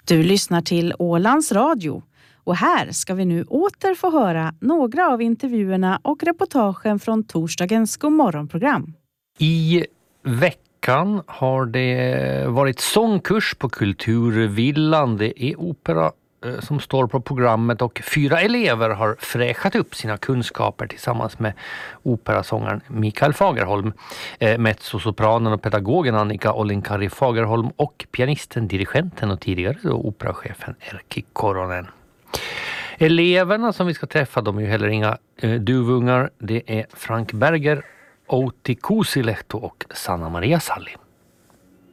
Du lyssnar till Ålands Radio och här ska vi nu åter få höra några av intervjuerna och reportagen från torsdagens Godmorgonprogram. I veckan har det varit sångkurs på Kulturvillan. Det är opera som står på programmet och 4 elever har fräschat upp sina kunskaper tillsammans med operasångaren Mikael Fagerholm, mezzosopranen och pedagogen Annika Olinkari Fagerholm och pianisten, dirigenten och tidigare då operachefen Erkki Koronen. Eleverna som vi ska träffa, de är ju heller inga duvungar. Det är Frank Berger, Outi Kuusilehto och Sanna Maria Salli.